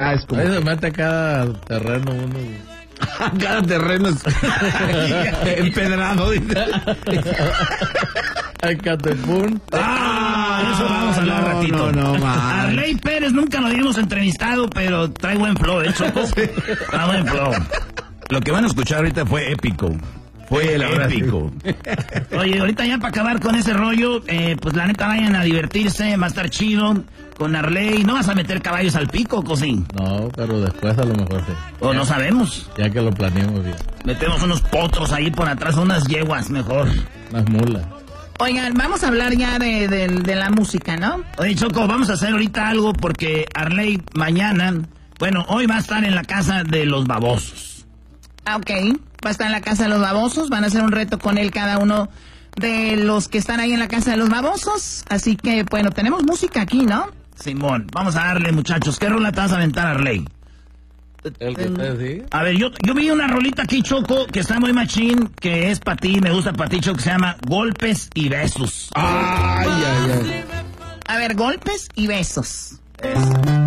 es como... Ahí se mete a cada terreno uno. Cada terreno es empedrado, dice. El Catepún. Eso vamos a hablar ratito. No, Arley Pérez nunca lo habíamos entrevistado, pero trae buen flow, ¿eh, Choco? Trae buen flow. Lo que van a escuchar ahorita fue épico. Fue épico. Oye, ahorita ya para acabar con ese rollo, pues la neta vayan a divertirse, va a estar chido con Arley. ¿No vas a meter caballos al pico, Cosín? No, pero después a lo mejor sí. O no sabemos. Ya que lo planeemos bien. Metemos unos potros ahí por atrás, unas yeguas mejor. Unas mulas. Oigan, vamos a hablar ya de la música, ¿no? Oye, Choco, vamos a hacer ahorita algo porque Arley mañana, bueno, hoy va a estar en la casa de los babosos. Ok, va a estar en la casa de los babosos, van a hacer un reto con él cada uno de los que están ahí en la casa de los babosos. Así que, bueno, tenemos música aquí, ¿no? Simón, vamos a darle, muchachos. ¿Qué rola te vas a aventar, Arley? ¿El que usted sigue? A ver, yo vi una rolita aquí, Choco, que está muy machín, que es para ti, me gusta para ti, Choco, que se llama Golpes y Besos. Ay. A ver, golpes y besos. Eso.